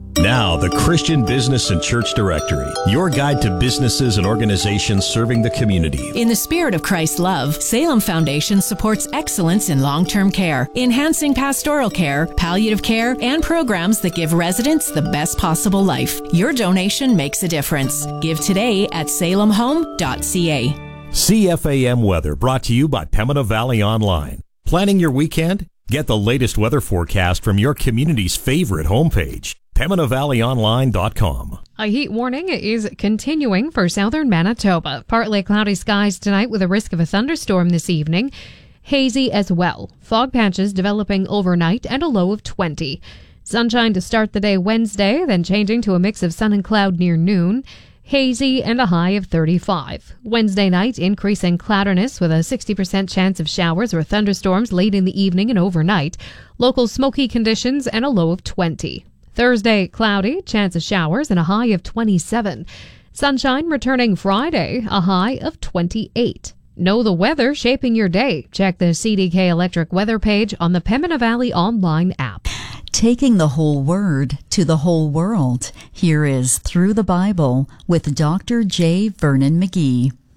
Now, the Christian Business and Church Directory, your guide to businesses and organizations serving the community. In the spirit of Christ's love, Salem Foundation supports excellence in long-term care, enhancing pastoral care, palliative care, and programs that give residents the best possible life. Your donation makes a difference. Give today at salemhome.ca. CFAM Weather brought to you by Pembina Valley Online. Planning your weekend? Get the latest weather forecast from your community's favorite homepage, PembinaValleyOnline.com. A heat warning is continuing for southern Manitoba. Partly cloudy skies tonight with a risk of a thunderstorm this evening. Hazy as well. Fog patches developing overnight and a low of 20. Sunshine to start the day Wednesday, then changing to a mix of sun and cloud near noon. Hazy and a high of 35. Wednesday night, increasing cloudiness with a 60% chance of showers or thunderstorms late in the evening and overnight. Local smoky conditions and a low of 20. Thursday, cloudy, chance of showers and a high of 27. Sunshine returning Friday, a high of 28. Know the weather shaping your day. Check the CDK Electric weather page on the Pembina Valley Online app. Taking the whole word to the whole world. Here is Through the Bible with Dr. J. Vernon McGee.